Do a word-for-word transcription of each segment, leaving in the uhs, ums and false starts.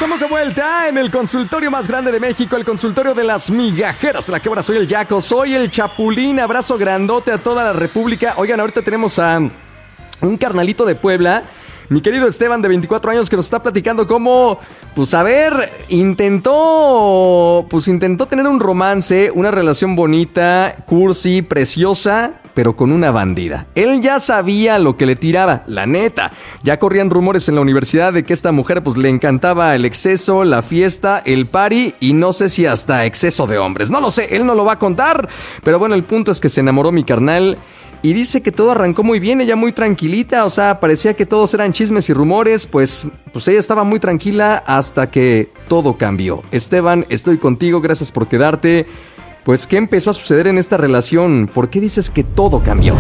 Estamos de vuelta en el consultorio más grande de México, el consultorio de las migajeras. La que ahora soy el Yaco, soy el Chapulín. Abrazo grandote a toda la República. Oigan, ahorita tenemos a un carnalito de Puebla, mi querido Esteban, de veinticuatro años, que nos está platicando cómo, pues a ver, intentó, pues intentó tener un romance, una relación bonita, cursi, preciosa, pero con una bandida. Él ya sabía lo que le tiraba, la neta. Ya corrían rumores en la universidad de que esta mujer pues le encantaba el exceso, la fiesta, el party y no sé si hasta exceso de hombres. No lo sé, él no lo va a contar, pero bueno, el punto es que se enamoró mi carnal. Y dice que todo arrancó muy bien, ella muy tranquilita, o sea, parecía que todos eran chismes y rumores, pues, pues ella estaba muy tranquila hasta que todo cambió. Esteban, estoy contigo, gracias por quedarte. Pues, ¿qué empezó a suceder en esta relación? ¿Por qué dices que todo cambió?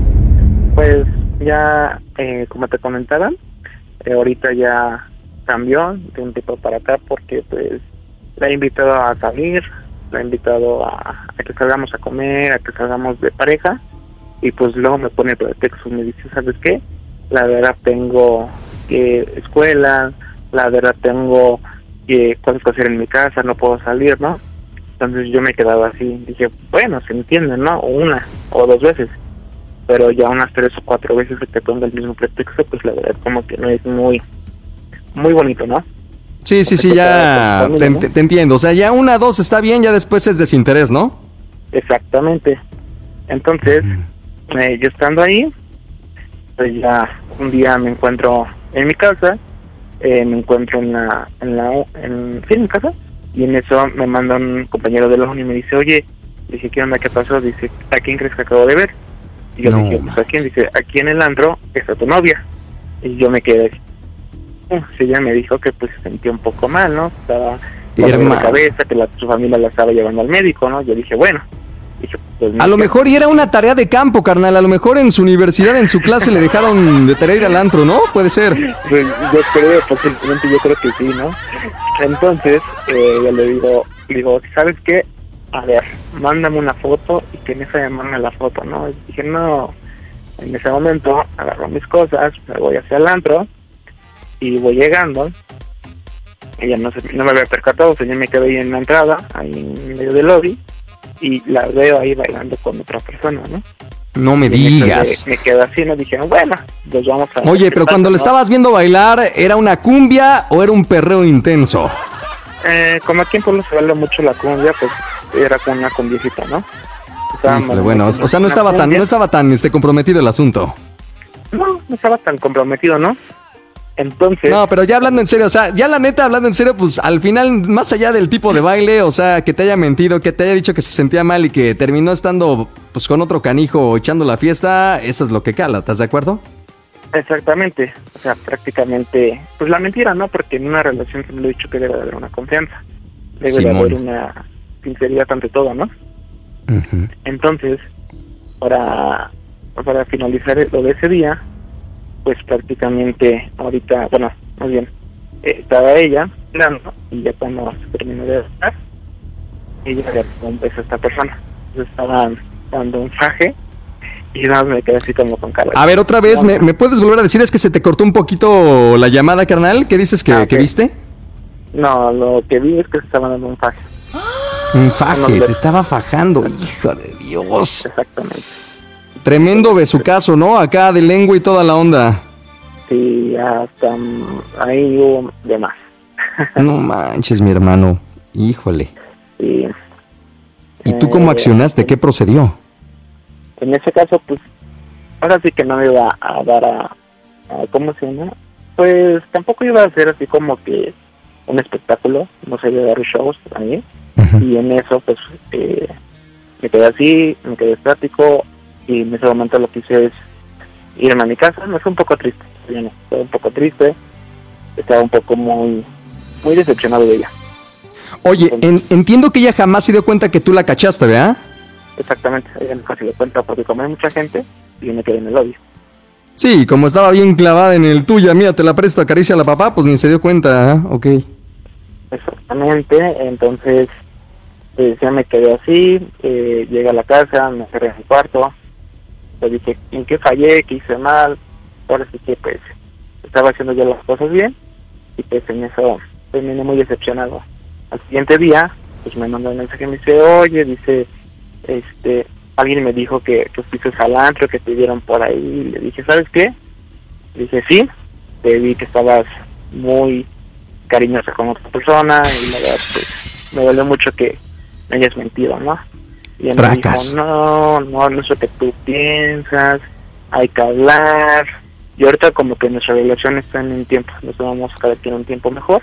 Pues ya, eh, como te comentaba, eh, ahorita ya cambió de un tiempo para acá porque pues la he invitado a salir, la he invitado a, a que salgamos a comer, a que salgamos de pareja. Y pues luego me pone pretexto, me dice, ¿sabes qué? La verdad tengo que eh, escuela, la verdad tengo que eh, cosas que hacer en mi casa, no puedo salir, ¿no? Entonces yo me quedaba así, dije, bueno, se entiende, ¿no? O una, o dos veces, pero ya unas tres o cuatro veces que te ponga el mismo pretexto, pues la verdad como que no es muy, muy bonito, ¿no? Sí, sí, sí, ya familia, te, ¿no? te entiendo, o sea, ya una, dos está bien, ya después es desinterés, ¿no? Exactamente, entonces... Mm. Eh, yo estando ahí, pues ya un día me encuentro en mi casa, eh, me encuentro en la, en la, en, sí, en mi casa, y en eso me manda un compañero de la uni y me dice, oye, dije, ¿qué onda, qué pasó? Dice, ¿a quién crees que acabo de ver? Y yo no, dije, pues, ¿a quién? Dice, aquí en el antro está tu novia. Y yo me quedé así. Uh, sí, ella me dijo que pues se sentía un poco mal, ¿no? Estaba con la cabeza, que la, su familia la estaba llevando al médico, ¿no? Yo dije, bueno. Dije, pues, a lo mejor y era una tarea de campo, carnal. A lo mejor en su universidad, en su clase le dejaron de tarea ir al antro, ¿no? Puede ser. Pues yo creo, posiblemente yo creo que sí, ¿no? Entonces, eh, yo le digo, digo, ¿sabes qué? A ver, mándame una foto y que en esa llamarme la foto, ¿no? Y dije, no, en ese momento agarro mis cosas, me voy hacia el antro y voy llegando. Ella no, se, no me había percatado, o sea, yo me quedé ahí en la entrada, ahí en medio del lobby. Y la veo ahí bailando con otra persona, ¿no? No me y digas. Me, me quedé así, nos dijeron, bueno, pues vamos a... Oye, pero cuando ¿no? le estabas viendo bailar, ¿era una cumbia o era un perreo intenso? Eh, como aquí en Puebla se baila mucho la cumbia, pues era con una cumbiecita, ¿no? Híjole, bueno, o sea, no estaba cumbia. tan, no estaba tan este, comprometido el asunto. No, no estaba tan comprometido, ¿no? Entonces... No, pero ya hablando en serio, o sea, ya la neta, hablando en serio, pues al final, más allá del tipo de baile, o sea, que te haya mentido, que te haya dicho que se sentía mal y que terminó estando, pues, con otro canijo echando la fiesta, eso es lo que cala, ¿estás de acuerdo? Exactamente, o sea, prácticamente, pues la mentira, ¿no? Porque en una relación se me lo he dicho que debe de haber una confianza, debe Simón. de haber una sinceridad ante todo, ¿no? Uh-huh. Entonces, para, para finalizar lo de ese día, pues prácticamente ahorita, bueno, más bien, eh, estaba ella mirando y ya cuando se terminó de hablar, ella le dio un beso a esta persona. Entonces estaban dando un faje y nada más me quedé así como con cara. A ver, otra vez, ¿me, ¿me puedes volver a decir? Es que se te cortó un poquito la llamada, carnal. ¿Qué dices que, ah, okay. que viste? No, lo que vi es que se estaban dando un faje. Un faje, se estaba fajando, hijo de Dios. Exactamente. Tremendo besucazo, ¿no? Acá de lengua y toda la onda. Sí, hasta ahí hubo de más. No manches, mi hermano. Híjole. Sí. ¿Y tú cómo accionaste? ¿Qué procedió? En ese caso, pues, ahora sí que no me iba a dar a, a... ¿Cómo se llama? Pues tampoco iba a ser así como que un espectáculo. No sé, de dar shows ahí. Uh-huh. Y en eso, pues, eh, me quedé así, me quedé estático. Y en ese momento lo que hice es irme a mi casa. Me fue un poco triste, ¿no? Estaba un poco triste, estaba un poco muy muy decepcionado de ella. Oye, Entonces, en, entiendo que ella jamás se dio cuenta que tú la cachaste, ¿verdad? Exactamente, ella nunca se dio cuenta porque como hay mucha gente, y yo me quedé en el lobby. Sí, como estaba bien clavada en el tuya, mira, te la presto, acaricia a la papá, pues ni se dio cuenta, ¿eh? Ok. Exactamente, entonces pues ya me quedé así, eh, llegué a la casa, me cerré en mi cuarto. Le dije, ¿en qué fallé? ¿Qué hice mal? Ahora sí que pues estaba haciendo ya las cosas bien y pues en eso terminé muy decepcionado. Al siguiente día, pues me mandó un mensaje y me dice, oye, dice, este, alguien me dijo que, que fuiste al antro, que te vieron por ahí. Y le dije, ¿sabes qué? Le dije, sí, te vi que estabas muy cariñosa con otra persona y la verdad, pues, me dolió mucho que me hayas mentido, ¿no? Y él me dijo, no, no, no es lo que tú piensas, hay que hablar. Y ahorita como que nuestra relación está en un tiempo, nos vamos cada quien un tiempo mejor.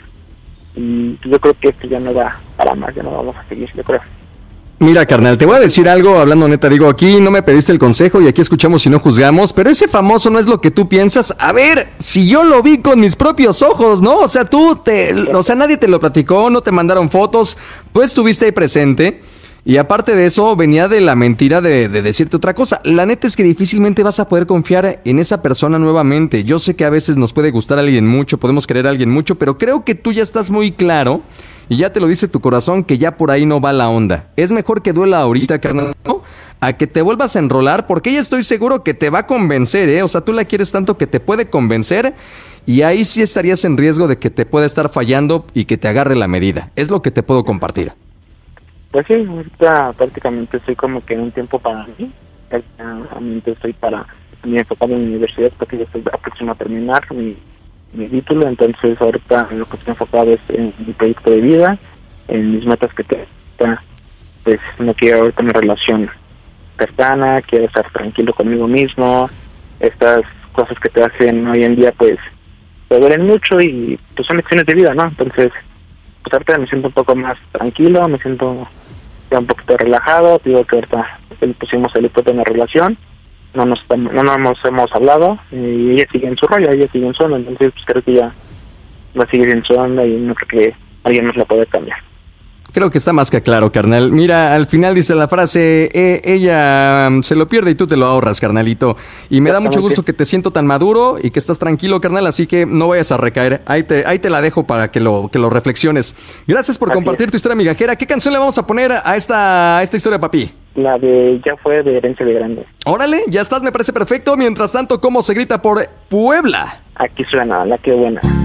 Y yo creo que esto ya no va para más, ya no vamos a seguir, yo creo. Mira, carnal, te voy a decir algo, hablando neta, digo, aquí no me pediste el consejo y aquí escuchamos y no juzgamos, pero ese famoso no es lo que tú piensas. A ver, si yo lo vi con mis propios ojos, ¿no? O sea, tú, te, o sea, nadie te lo platicó, no te mandaron fotos, tú estuviste ahí presente. Y aparte de eso, venía de la mentira de, de decirte otra cosa. La neta es que difícilmente vas a poder confiar en esa persona nuevamente. Yo sé que a veces nos puede gustar a alguien mucho, podemos querer a alguien mucho, pero creo que tú ya estás muy claro y ya te lo dice tu corazón que ya por ahí no va la onda. Es mejor que duela ahorita, carnal, ¿no? A que te vuelvas a enrolar, porque ella estoy seguro que te va a convencer, ¿eh? O sea, tú la quieres tanto que te puede convencer y ahí sí estarías en riesgo de que te pueda estar fallando y que te agarre la medida. Es lo que te puedo compartir. Pues sí, ahorita prácticamente estoy como que en un tiempo para mí, prácticamente estoy para mi enfocado en mi universidad porque ya estoy próximo a terminar mi, mi título, entonces ahorita lo que estoy enfocado es en mi proyecto de vida, en mis metas que tengo, pues no quiero ahorita una relación cercana, quiero estar tranquilo conmigo mismo, estas cosas que te hacen hoy en día pues te duelen mucho y pues son lecciones de vida, ¿no? Entonces, pues ahorita me siento un poco más tranquilo, me siento ya un poquito relajado, digo que ahorita pusimos el hipote en la relación, no nos no nos hemos hablado y ella sigue en su rollo, ella sigue en su onda, entonces pues creo que ya va a seguir en su onda y no creo que alguien nos la pueda cambiar. Creo que está más que claro, carnal. Mira, al final dice la frase, eh, ella um, se lo pierde y tú te lo ahorras, carnalito. Y me da mucho gusto que te siento tan maduro y que estás tranquilo, carnal, así que no vayas a recaer. Ahí te, ahí te la dejo para que lo, que lo reflexiones. Gracias por así compartir es. Tu historia migajera. ¿Qué canción le vamos a poner a esta, a esta historia, papi? La de Ya fue de Herencia de Grande. Órale, ya estás, me parece perfecto. Mientras tanto, ¿cómo se grita por Puebla? Aquí suena, la que buena.